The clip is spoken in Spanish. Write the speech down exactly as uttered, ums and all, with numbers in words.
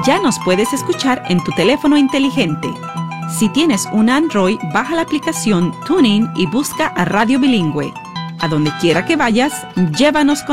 Ya nos puedes escuchar en tu teléfono inteligente. Si tienes un Android, baja la aplicación TuneIn y busca a Radio Bilingüe. A donde quiera que vayas, llévanos con